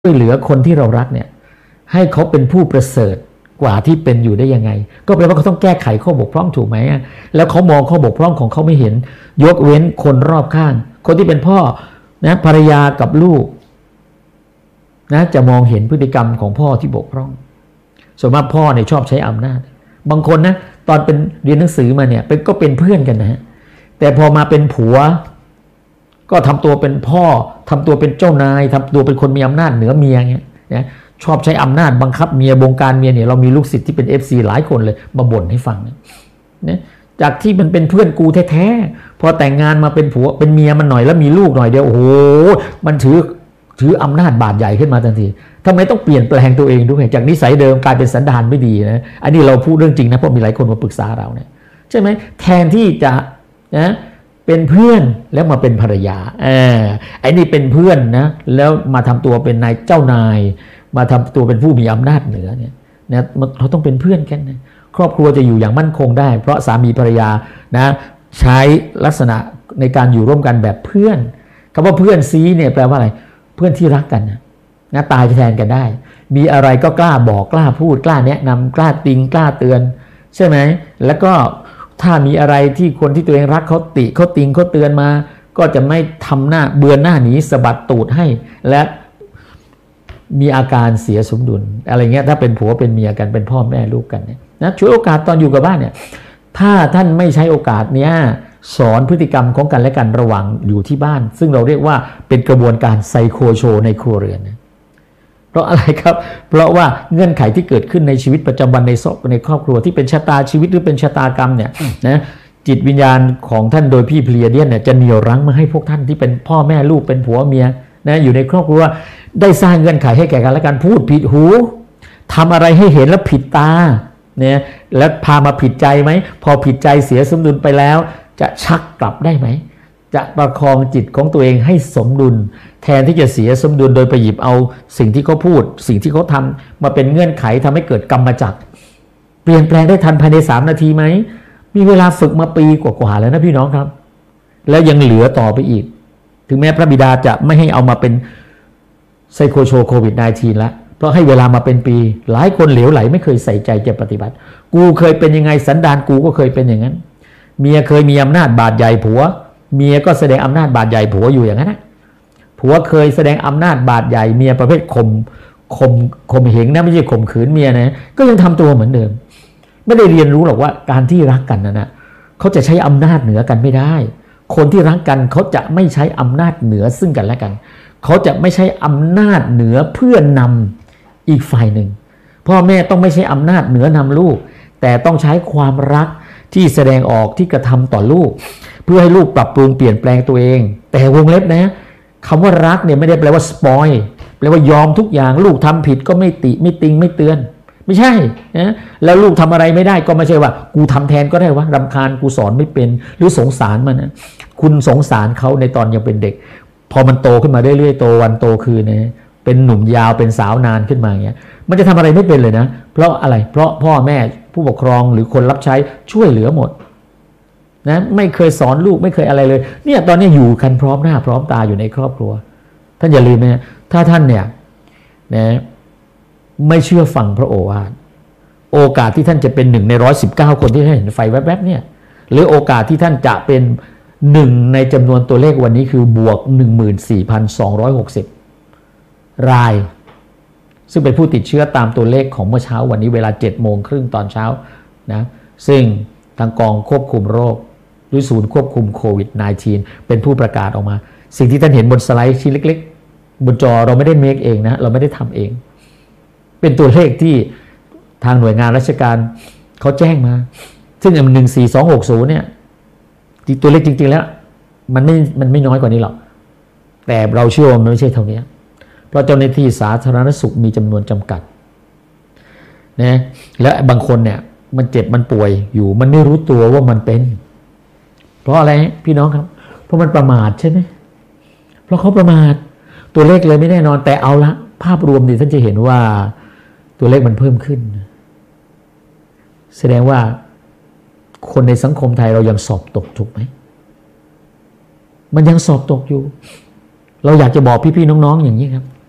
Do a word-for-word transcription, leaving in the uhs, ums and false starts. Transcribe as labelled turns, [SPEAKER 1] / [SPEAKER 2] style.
[SPEAKER 1] ช่วยเหลือคนที่เรารักเนี่ยให้เขาเป็นผู้ประเสริฐกว่าที่เป็นอยู่ได้ยังไงก็แปลว่าเขาต้องแก้ไขข้อบกพร่องถูกไหมแล้วเขามองข้อบกพร่องของเขาไม่เห็นยกเว้นคนรอบข้างคนที่เป็นพ่อนะภรรยากับลูกนะจะมองเห็นพฤติกรรมของพ่อที่บกพร่องส่วนมากพ่อเนี่ยชอบใช้อำนาจบางคนนะตอนเป็นเรียนหนังสือมาเนี่ยเป็นก็เป็นเพื่อนกันนะฮะแต่พอมาเป็นผัวก็ทำตัวเป็นพ่อทำตัวเป็นเจ้านายทำตัวเป็นคนมีอำนาจเหนือเมียเงี้ยนะชอบใช้อำนาจบังคับเมียบงการเมียเนี่ยเรามีลูกศิษย์ที่เป็น เอฟ ซี หลายคนเลยมาบ่นให้ฟังนะจากที่มันเป็นเพื่อนกูแท้ๆพอแต่งงานมาเป็นผัวเป็นเมียมันหน่อยแล้วมีลูกหน่อยเดียวโอ้โหมันถือถืออำนาจบาดใหญ่ขึ้นมาทันทีทำไมต้องเปลี่ยนแปลงตัวเองด้วยจากนิสัยเดิมกลายเป็นสันดานไม่ดีนะอันนี้เราพูดเรื่องจริงนะเพราะมีหลายคนมาปรึกษาเราเนี่ยใช่ไหมแทนที่จะนะเป็นเพื่อนแล้วมาเป็นภรรยาเออไอ้นี่เป็นเพื่อนนะแล้วมาทำตัวเป็นนายเจ้านายมาทำตัวเป็นผู้มีอำนาจเหนือเนี่ยนะเราต้องเป็นเพื่อนกันนะครอบครัวจะอยู่อย่างมั่นคงได้เพราะสามีภรรยานะใช้ลักษณะในการอยู่ร่วมกันแบบเพื่อนคำว่าเพื่อนซีเนี่ยแปลว่าอะไรเพื่อนที่รักกันนะนะตายแทนกันได้มีอะไรก็กล้าบอกกล้าพูดกล้าแนะนำกล้าติงกล้าเตือนใช่ไหมแล้วก็ถ้ามีอะไรที่คนที่ตัวเองรักเขาติเขาติงเขาเตือนมาก็จะไม่ทำหน้าเบือนหน้าหนีสะบัดตูดให้และมีอาการเสียสมดุลอะไรเงี้ยถ้าเป็นผัวเป็นเมียกันเป็นพ่อแม่ลูกกันเนี่ยนะช่วยโอกาสตอนอยู่กับบ้านเนี่ยถ้าท่านไม่ใช้โอกาสเนี้ยสอนพฤติกรรมของกันและกันระหว่างอยู่ที่บ้านซึ่งเราเรียกว่าเป็นกระบวนการไซโคโชในครัวเรือนนะเพราะอะไรครับเพราะว่าเงื่อนไขที่เกิดขึ้นในชีวิตประจำวันในในครอบครัวที่เป็นชะตาชีวิตหรือเป็นชะตากรรมเนี่ยนะจิตวิญญาณของท่านโดยพี่เพลียเดียนเนี่ยจะเหนี่ยวรั้งมาให้พวกท่านที่เป็นพ่อแม่ลูกเป็นผัวเมียนะอยู่ในครอบครัวได้สร้างเงื่อนไขให้แก่กันและกันพูดผิดหูทำอะไรให้เห็นแล้วผิดตาเนี่ยแล้วพามาผิดใจไหมพอผิดใจเสียสมดุลไปแล้วจะชักกลับได้ไหมจะประคองจิตของตัวเองให้สมดุลแทนที่จะเสียสมดุลโดยไปหยิบเอาสิ่งที่เขาพูดสิ่งที่เขาทำมาเป็นเงื่อนไขทำให้เกิดกรรมจักรเปลี่ยนแปลงได้ทันภายในสามนาทีไหมมีเวลาฝึกมาปีกว่าๆแล้วนะพี่น้องครับแล้วยังเหลือต่อไปอีกถึงแม้พระบิดาจะไม่ให้เอามาเป็นไซโคโชโควิด สิบเก้า แล้วเพราะให้เวลามาเป็นปีหลายคนเหลวไหลไม่เคยใส่ใจจะปฏิบัติกูเคยเป็นยังไงสันดานกูก็เคยเป็นอย่างนั้นเมียเคยมีอำนาจบาดใหญ่ผัวเมียก็แสดงอำนาจบาดใหญ่ผัวอยู่อย่างนั้นนะผัวเคยแสดงอำนาจบาดใหญ่เมียประเภทข่มข่มข่มเหงนะไม่ใช่ข่มขืนเมียนะก็ยังทำตัวเหมือนเดิมไม่ได้เรียนรู้หรอกว่าการที่รักกันนะนะเขาจะใช้อำนาจเหนือกันไม่ได้คนที่รักกันเขาจะไม่ใช้อำนาจเหนือซึ่งกันและกันเขาจะไม่ใช้อำนาจเหนือเพื่อนำอีกฝ่ายหนึ่งพ่อแม่ต้องไม่ใช้อำนาจเหนือนำลูกแต่ต้องใช้ความรักที่แสดงออกที่กระทำต่อลูกเพื่อให้ลูกปรับปรุงเปลี่ยนแปลงตัวเองแต่วงเล็บนะคำว่ารักเนี่ยไม่ได้แปลว่าสปอยแปลว่ายอมทุกอย่างลูกทำผิดก็ไม่ติไม่ติงไม่เตือนไม่ใช่นะแล้วลูกทำอะไรไม่ได้ก็ไม่ใช่ว่ากูทำแทนก็ได้วะรำคาญกูสอนไม่เป็นหรือสงสารมันนะคุณสงสารเขาในตอนยังเป็นเด็กพอมันโตขึ้นมาเรื่อยๆโตวันโตคืนนะเป็นหนุ่มยาวเป็นสาวนานขึ้นมาอย่างเงี้ยมันจะทำอะไรไม่เป็นเลยนะเพราะอะไรเพราะพ่อแม่ผู้ปกครองหรือคนรับใช้ช่วยเหลือหมดนะไม่เคยสอนลูกไม่เคยอะไรเลยเนี่ยตอนนี้อยู่กันพร้อมหน้าพร้อมตาอยู่ในครอบครัวท่านอย่าลืมนะถ้าท่านเนี่ยนะไม่เชื่อฟังพระโอวาทโอกาสที่ท่านจะเป็นหนึ่งในร้อยสิบเก้าคนที่ท่านเห็นไฟแวบๆเนี่ยหรือโอกาสที่ท่านจะเป็นหนึ่งในจำนวนตัวเลขวันนี้คือบวก หนึ่งหมื่นสี่พันสองร้อยหกสิบ รายซึ่งเป็นผู้ติดเชื้อตามตัวเลขของเมื่อเช้าวันนี้เวลาเจ็ดโมงครึ่งตอนเช้านะซึ่งทางกองควบคุมโรคหรือศูนย์ควบคุมโควิด สิบเก้า เป็นผู้ประกาศออกมาสิ่งที่ท่านเห็นบนสไลด์ชิ้นเล็กๆบนจอเราไม่ได้เมคเองนะเราไม่ได้ทำเองเป็นตัวเลขที่ทางหน่วยงานราชการเขาแจ้งมาซึ่งหนึ่งสี่สองหกศูนย์เนี่ยตัวเลขจริงๆแล้วมันไม่มันไม่น้อยกว่านี้หรอกแต่เราเชื่อว่ามันไม่ใช่เท่านี้เพราะเจ้าหน้าที่สาธารณสุขมีจำนวนจำกัดนะและบางคนเนี่ยมันเจ็บมันป่วยอยู่มันไม่รู้ตัวว่ามันเป็นเพราะอะไรพี่น้องครับเพราะมันประมาทใช่ไหมเพราะเขาประมาทตัวเลขเลยไม่แน่นอนแต่เอาละภาพรวมดิท่านจะเห็นว่าตัวเลขมันเพิ่มขึ้นแสดงว่าคนในสังคมไทยเรายังสอบตกถูกไหมมันยังสอบตกอยู่เราอยากจะบอกพี่ๆน้องๆอย่างนี้ครับ